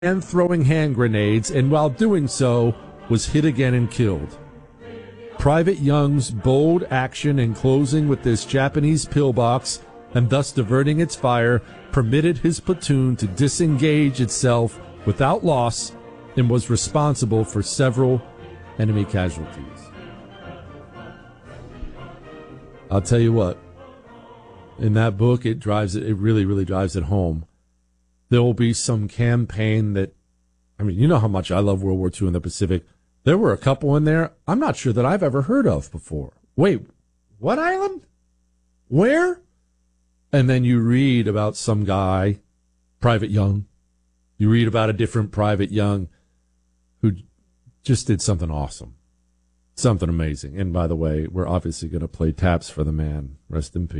and throwing hand grenades, and while doing so, was hit again and killed. Private Young's bold action in closing with this Japanese pillbox and thus diverting its fire permitted his platoon to disengage itself without loss and was responsible for several enemy casualties. I'll tell you what, in that book, it really, really drives it home. There will be some campaign that, I mean, you know how much I love World War II in the Pacific. There were a couple in there I'm not sure that I've ever heard of before. Wait, what island? Where? And then you read about some guy, Private Young. You read about a different Private Young who just did something awesome, something amazing. And by the way, we're obviously going to play taps for the man. Rest in peace.